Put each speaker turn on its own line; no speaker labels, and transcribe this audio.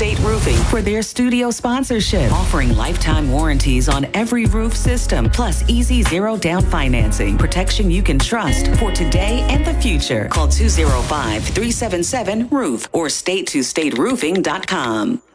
State Roofing for their studio sponsorship, offering lifetime warranties on every roof system, plus easy zero down financing, protection you can trust for today and the future. Call 205-377-ROOF or state2stateroofing.com.